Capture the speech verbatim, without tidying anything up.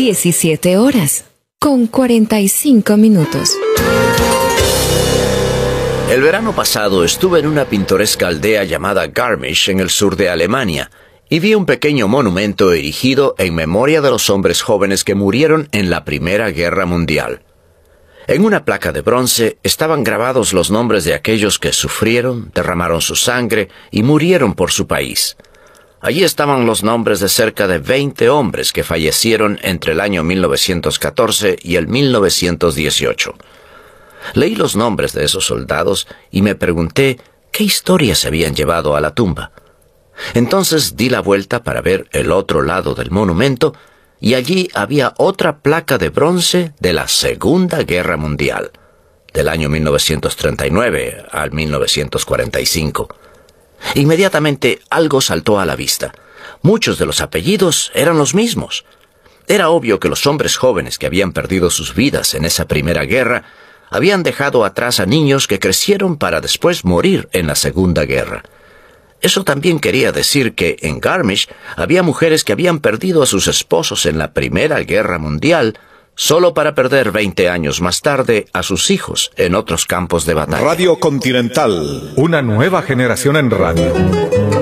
diecisiete horas, con cuarenta y cinco minutos. El verano pasado estuve en una pintoresca aldea llamada Garmisch en el sur de Alemania y vi un pequeño monumento erigido en memoria de los hombres jóvenes que murieron en la Primera Guerra Mundial. En una placa de bronce estaban grabados los nombres de aquellos que sufrieron, derramaron su sangre y murieron por su país. Allí estaban los nombres de cerca de veinte hombres que fallecieron entre el año mil novecientos catorce y el mil novecientos dieciocho. Leí los nombres de esos soldados y me pregunté qué historias se habían llevado a la tumba. Entonces di la vuelta para ver el otro lado del monumento y allí había otra placa de bronce de la Segunda Guerra Mundial, del año mil novecientos treinta y nueve al mil novecientos cuarenta y cinco. Inmediatamente algo saltó a la vista. Muchos de los apellidos eran los mismos. Era obvio que los hombres jóvenes que habían perdido sus vidas en esa primera guerra habían dejado atrás a niños que crecieron para después morir en la Segunda Guerra. Eso también quería decir que en Garmisch había mujeres que habían perdido a sus esposos en la Primera Guerra Mundial solo para perder veinte años más tarde a sus hijos en otros campos de batalla. Radio Continental, una nueva generación en radio.